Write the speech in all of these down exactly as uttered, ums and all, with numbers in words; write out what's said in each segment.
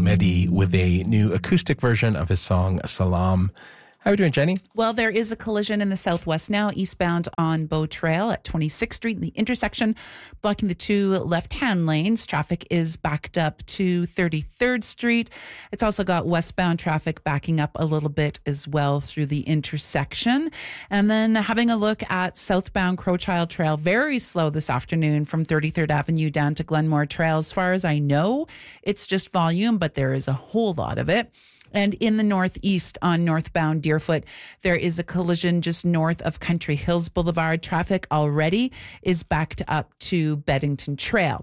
Mehdi with a new acoustic version of his song Salam. How are we doing, Jenny? Well, there is a collision in the southwest now, eastbound on Bow Trail at twenty-sixth Street, the intersection, blocking the two left-hand lanes. Traffic is backed up to thirty-third Street. It's also got westbound traffic backing up a little bit as well through the intersection. And then having a look at southbound Crowchild Trail, very slow this afternoon from thirty-third Avenue down to Glenmore Trail. As far as I know, it's just volume, but there is a whole lot of it. And in the northeast on northbound Deerfoot, there is a collision just north of Country Hills Boulevard. Traffic already is backed up to Beddington Trail.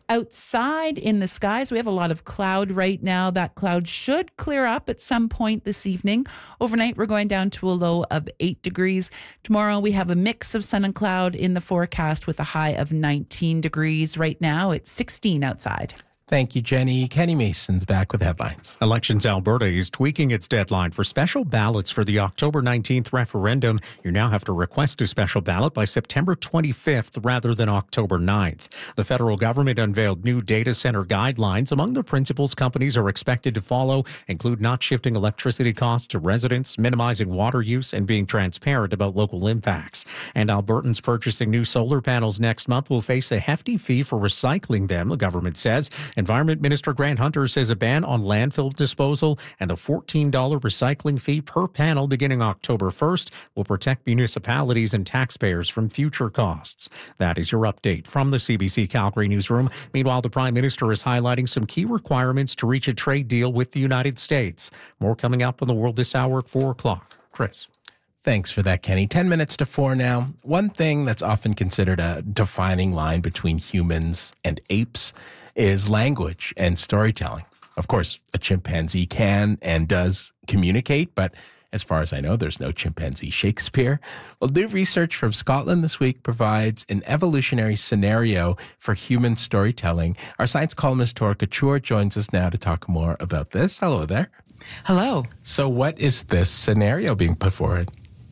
Outside in the skies, we have a lot of cloud right now. That cloud should clear up at some point this evening. Overnight, we're going down to a low of eight degrees. Tomorrow, we have a mix of sun and cloud in the forecast with a high of nineteen degrees. Right now, it's sixteen outside. Thank you, Jenny. Kenny Mason's back with headlines. Elections Alberta is tweaking its deadline for special ballots for the October nineteenth referendum. You now have to request a special ballot by September twenty-fifth rather than October ninth. The federal government unveiled new data center guidelines. Among the principles companies are expected to follow include not shifting electricity costs to residents, minimizing water use, and being transparent about local impacts. And Albertans purchasing new solar panels next month will face a hefty fee for recycling them, the government says. Environment Minister Grant Hunter says a ban on landfill disposal and a fourteen dollars recycling fee per panel beginning October first will protect municipalities and taxpayers from future costs. That is your update from the C B C Calgary newsroom. Meanwhile, the Prime Minister is highlighting some key requirements to reach a trade deal with the United States. More coming up on the world this hour at four o'clock. Chris. Thanks for that, Kenny. Ten minutes to four now. One thing that's often considered a defining line between humans and apes is language and storytelling. Of course, a chimpanzee can and does communicate, but as far as I know, there's no chimpanzee Shakespeare. Well, new research from Scotland this week provides an evolutionary scenario for human storytelling. Our science columnist, Tora Couture, joins us now to talk more about this. Hello there. Hello. So what is this scenario being put forward?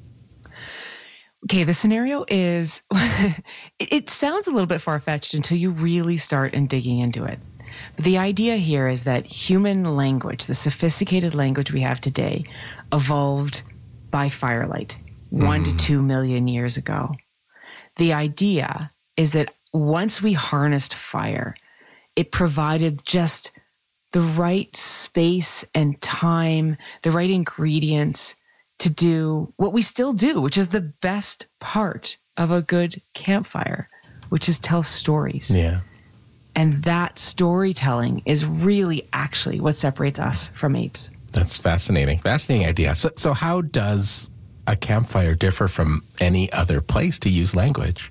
Okay, the scenario is, it, it sounds a little bit far-fetched until you really start and digging into it. But the idea here is that human language, the sophisticated language we have today, evolved by firelight mm. one to two million years ago. The idea is that once we harnessed fire, it provided just the right space and time, the right ingredients to do what we still do, which is the best part of a good campfire, which is tell stories. Yeah. And that storytelling is really actually what separates us from apes. That's fascinating. Fascinating idea. So, so how does a campfire differ from any other place to use language?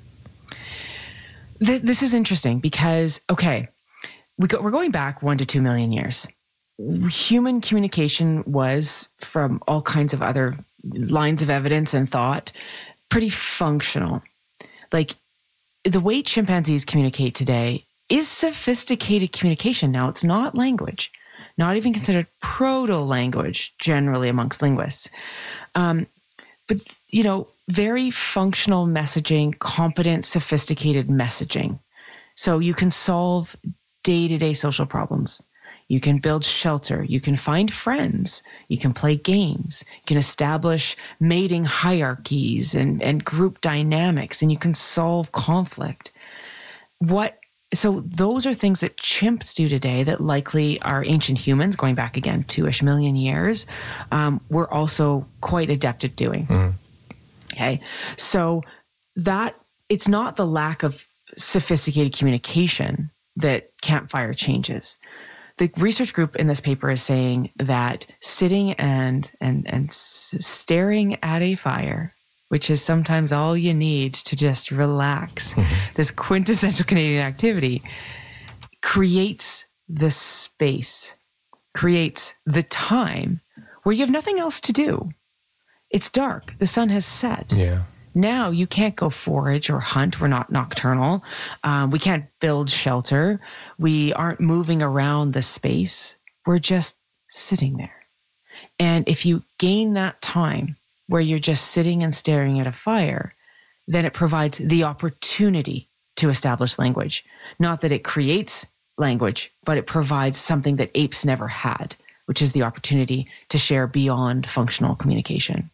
Th- this is interesting because, okay, we go, we're going back one to two million years. Human communication was, from all kinds of other lines of evidence and thought, pretty functional. Like, the way chimpanzees communicate today is sophisticated communication. Now, it's not language, not even considered proto-language generally amongst linguists. Um, but, you know, very functional messaging, competent, sophisticated messaging. So you can solve day-to-day social problems. You can build shelter. You can find friends. You can play games. You can establish mating hierarchies and, and group dynamics, and you can solve conflict. What? So those are things that chimps do today that likely our ancient humans, going back again two-ish million years, um, were also quite adept at doing. Mm. Okay, so that it's not the lack of sophisticated communication that campfire changes. The research group in this paper is saying that sitting and and and staring at a fire, which is sometimes all you need to just relax, mm-hmm. this quintessential Canadian activity, creates the space, creates the time where you have nothing else to do. It's dark. The sun has set. Yeah. Now you can't go forage or hunt. We're not nocturnal. Um, we can't build shelter. We aren't moving around the space. We're just sitting there. And if you gain that time where you're just sitting and staring at a fire, then it provides the opportunity to establish language. Not that it creates language, but it provides something that apes never had, which is the opportunity to share beyond functional communication.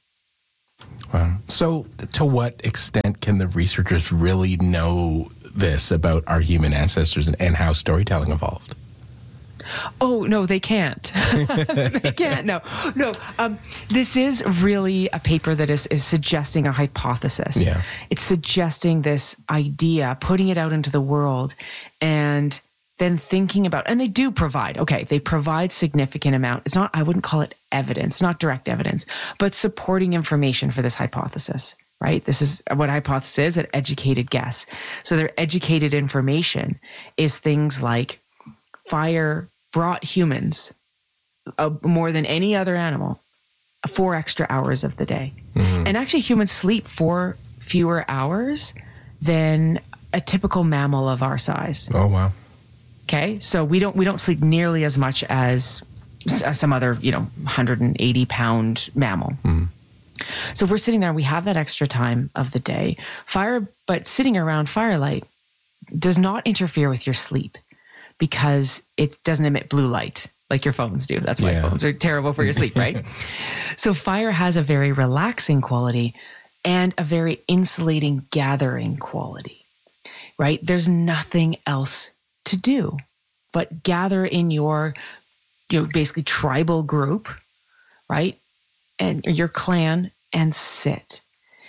Wow. So to what extent can the researchers really know this about our human ancestors and, and how storytelling evolved? Oh, no, they can't. They can't. No, no. Um, this is really a paper that is, is suggesting a hypothesis. Yeah. It's suggesting this idea, putting it out into the world, and then thinking about, and they do provide, okay, they provide significant amount. It's not, I wouldn't call it evidence, not direct evidence, but supporting information for this hypothesis, right? This is what a hypothesis is, an educated guess. So their educated information is things like fire brought humans uh, more than any other animal four extra hours of the day. Mm-hmm. And actually humans sleep four fewer hours than a typical mammal of our size. Oh, wow. Okay. So we don't, we don't sleep nearly as much as some other, you know, one hundred eighty pound mammal. Mm-hmm. So if we're sitting there, we have that extra time of the day. Fire, but sitting around firelight does not interfere with your sleep, because it doesn't emit blue light like your phones do. That's why yeah. phones are terrible for your sleep, right? So fire has a very relaxing quality and a very insulating, gathering quality, right? There's nothing else to do but gather in your, you know, basically tribal group, right? And your clan, and sit.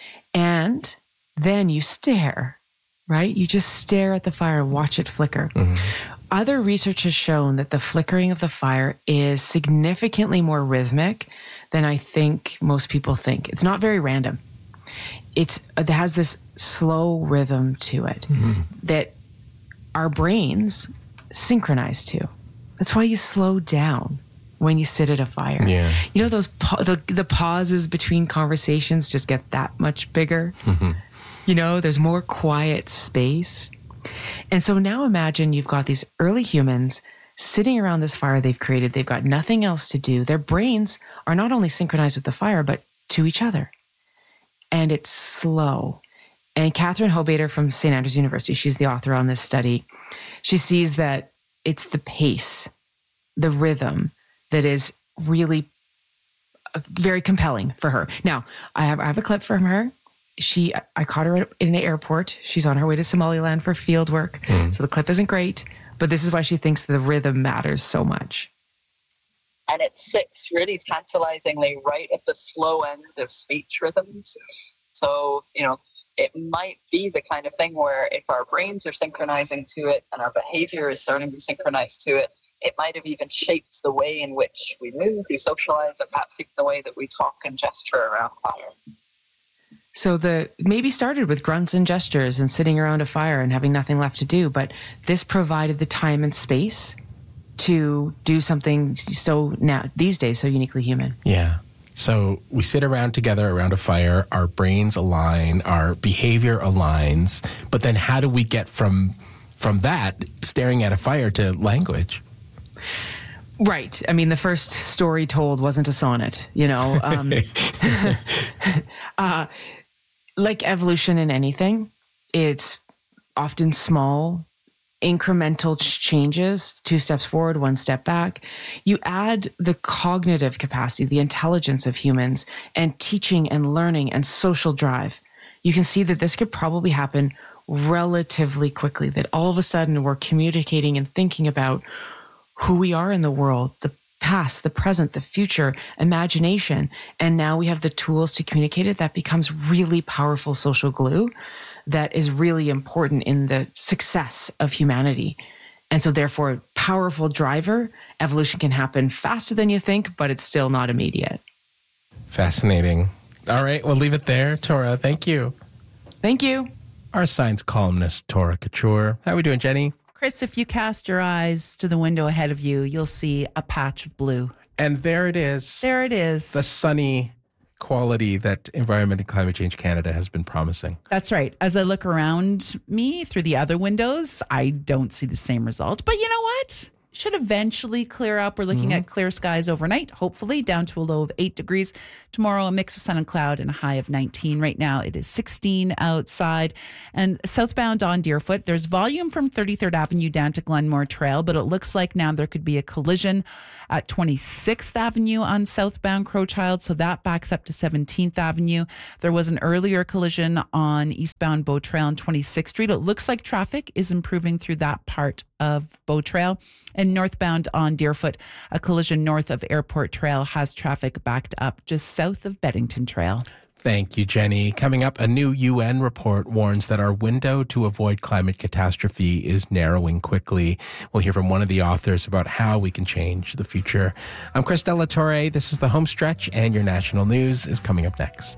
And then you stare, right? You just stare at the fire, watch it flicker. Mm-hmm. Other research has shown that the flickering of the fire is significantly more rhythmic than I think most people think. It's not very random. It's, it has this slow rhythm to it mm-hmm. that our brains synchronize to. That's why you slow down when you sit at a fire. Yeah. You know, those pa- the, the pauses between conversations just get that much bigger. Mm-hmm. You know, there's more quiet space. And so now imagine you've got these early humans sitting around this fire they've created. They've got nothing else to do. Their brains are not only synchronized with the fire, but to each other. And it's slow. And Catherine Hobater from Saint Andrews University, she's the author on this study. She sees that it's the pace, the rhythm that is really very compelling for her. Now, I have I have a clip from her. She, I caught her in the airport. She's on her way to Somaliland for field work. Mm. So the clip isn't great, but this is why she thinks the rhythm matters so much. And it sits really tantalizingly right at the slow end of speech rhythms. So, you know, it might be the kind of thing where if our brains are synchronizing to it and our behavior is starting to synchronize to it, it might have even shaped the way in which we move, we socialize, and perhaps even the way that we talk and gesture around fire. So the maybe started with grunts and gestures and sitting around a fire and having nothing left to do, but this provided the time and space to do something so now these days so uniquely human. Yeah. So we sit around together around a fire, our brains align, our behavior aligns, but then how do we get from from that staring at a fire to language? Right. I mean, the first story told wasn't a sonnet, you know. Um, uh, like evolution in anything, it's often small, incremental changes, two steps forward, one step back. You add the cognitive capacity, the intelligence of humans, and teaching and learning and social drive. You can see that this could probably happen relatively quickly, that all of a sudden we're communicating and thinking about who we are in the world, the past, the present, the future, imagination. And now we have the tools to communicate it. That becomes really powerful social glue that is really important in the success of humanity. And so therefore, powerful driver, evolution can happen faster than you think, but it's still not immediate. Fascinating. All right, we'll leave it there. Tora, thank you. Thank you. Our science columnist, Tora Couture. How are we doing, Jenny? Chris, if you cast your eyes to the window ahead of you, you'll see a patch of blue. And there it is. There it is. The sunny quality that Environment and Climate Change Canada has been promising. That's right. As I look around me through the other windows, I don't see the same result. But you know what? should eventually clear up. We're looking mm-hmm. at clear skies overnight, hopefully down to a low of eight degrees. Tomorrow, a mix of sun and cloud and a high of nineteen. Right now, it is sixteen outside. And southbound on Deerfoot, there's volume from thirty-third Avenue down to Glenmore Trail, but it looks like now there could be a collision at twenty-sixth Avenue on southbound Crowchild, so that backs up to seventeenth Avenue. There was an earlier collision on eastbound Bow Trail on twenty-sixth Street. It looks like traffic is improving through that part of Bow Trail. And northbound on Deerfoot, a collision north of Airport Trail has traffic backed up just south of Beddington Trail. Thank you, Jenny. Coming up, a new U N report warns that our window to avoid climate catastrophe is narrowing quickly. We'll hear from one of the authors about how we can change the future. I'm Chris Delatorre. This is The Home Stretch, and your national news is coming up next.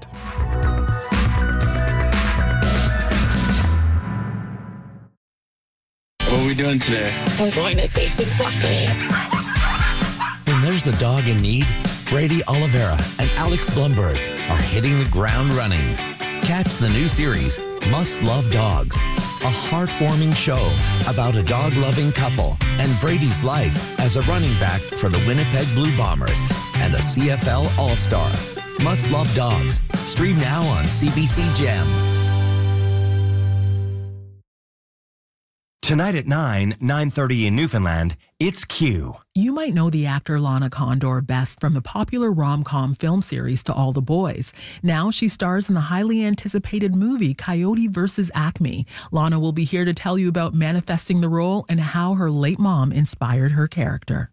What are we doing today? We're going to save some puppies. When there's a dog in need, Brady Oliveira and Alex Blumberg are hitting the ground running. Catch the new series, Must Love Dogs, a heartwarming show about a dog-loving couple and Brady's life as a running back for the Winnipeg Blue Bombers and a C F L All-Star. Must Love Dogs. Stream now on C B C Gem. Tonight at nine, nine thirty in Newfoundland, it's Q. You might know the actor Lana Condor best from the popular rom-com film series To All the Boys. Now she stars in the highly anticipated movie Coyote versus Acme. Lana will be here to tell you about manifesting the role and how her late mom inspired her character.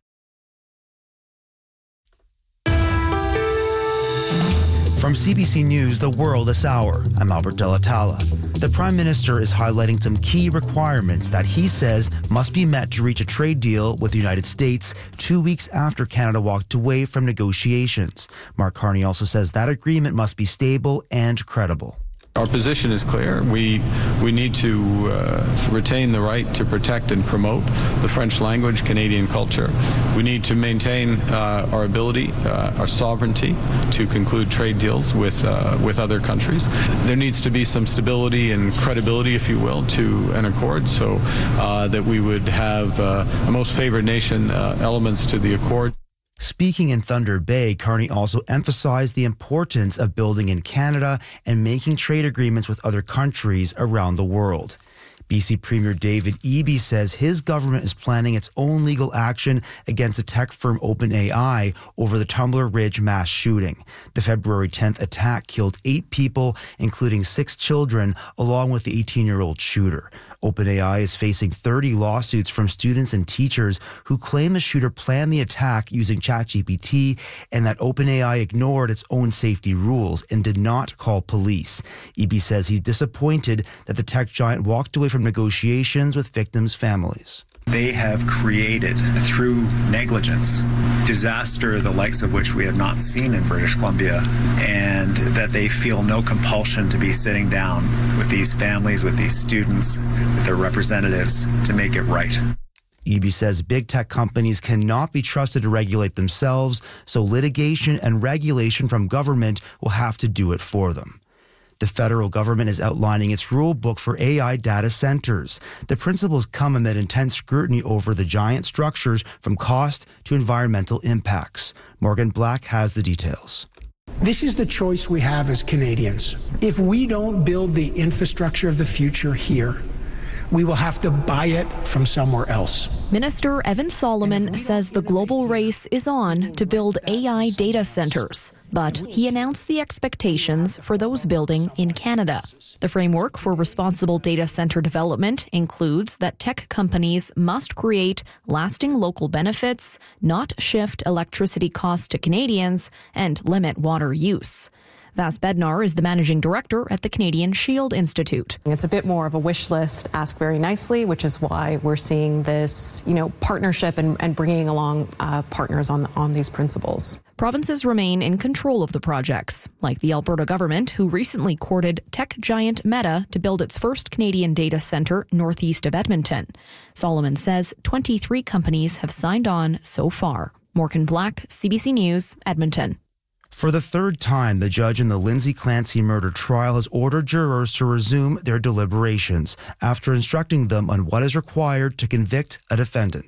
From C B C News, The World this hour, I'm Albert Delatala. The Prime Minister is highlighting some key requirements that he says must be met to reach a trade deal with the United States two weeks after Canada walked away from negotiations. Mark Carney also says that agreement must be stable and credible. Our position is clear. We we need to uh, retain the right to protect and promote the French language, Canadian culture. We need to maintain uh, our ability, uh, our sovereignty to conclude trade deals with uh, with other countries. There needs to be some stability and credibility, if you will, to an accord, so uh, that we would have uh, a most favored nation uh, elements to the accord. Speaking in Thunder Bay, Carney also emphasized the importance of building in Canada and making trade agreements with other countries around the world. B C Premier David Eby says his government is planning its own legal action against the tech firm OpenAI over the Tumbler Ridge mass shooting. The February tenth attack killed eight people, including six children, along with the eighteen-year-old shooter. OpenAI is facing thirty lawsuits from students and teachers who claim the shooter planned the attack using ChatGPT and that OpenAI ignored its own safety rules and did not call police. Eby says he's disappointed that the tech giant walked away from negotiations with victims' families. They have created, through negligence, disaster the likes of which we have not seen in British Columbia, and that they feel no compulsion to be sitting down with these families, with these students, with their representatives to make it right. Eby says big tech companies cannot be trusted to regulate themselves, so litigation and regulation from government will have to do it for them. The federal government is outlining its rule book for A I data centers. The principles come amid intense scrutiny over the giant structures, from cost to environmental impacts. Morgan Black has the details. This is the choice we have as Canadians. If we don't build the infrastructure of the future here, we will have to buy it from somewhere else. Minister Evan Solomon says the global race is on to build A I data centers, but he announced the expectations for those building in Canada. The framework for responsible data center development includes that tech companies must create lasting local benefits, not shift electricity costs to Canadians, and limit water use. Vas Bednar is the managing director at the Canadian Shield Institute. It's a bit more of a wish list, ask very nicely, which is why we're seeing this, you know, partnership and, and bringing along uh, partners on on these principles. Provinces remain in control of the projects, like the Alberta government, who recently courted tech giant Meta to build its first Canadian data centre northeast of Edmonton. Solomon says twenty-three companies have signed on so far. Morgan Black, C B C News, Edmonton. For the third time, the judge in the Lindsay Clancy murder trial has ordered jurors to resume their deliberations after instructing them on what is required to convict a defendant.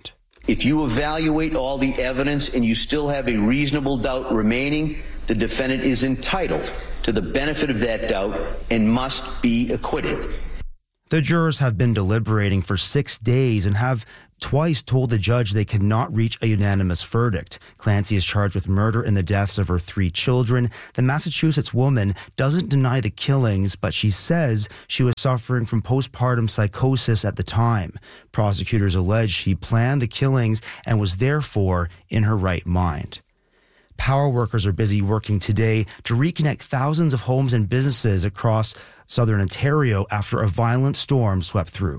If you evaluate all the evidence and you still have a reasonable doubt remaining, the defendant is entitled to the benefit of that doubt and must be acquitted. The jurors have been deliberating for six days and have twice told the judge they cannot reach a unanimous verdict. Clancy is charged with murder in the deaths of her three children. The Massachusetts woman doesn't deny the killings, but she says she was suffering from postpartum psychosis at the time. Prosecutors allege she planned the killings and was therefore in her right mind. Power workers are busy working today to reconnect thousands of homes and businesses across southern Ontario after a violent storm swept through.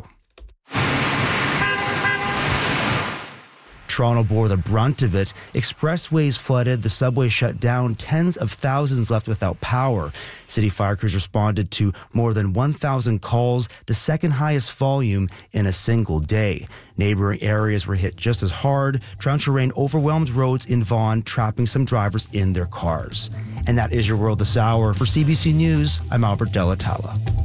Toronto bore the brunt of it. Expressways flooded, the subway shut down, tens of thousands left without power. City fire crews responded to more than one thousand calls, the second highest volume in a single day. Neighboring areas were hit just as hard. Torrential rain overwhelmed roads in Vaughan, trapping some drivers in their cars. And that is your world this hour. For C B C News, I'm Albert Delatala.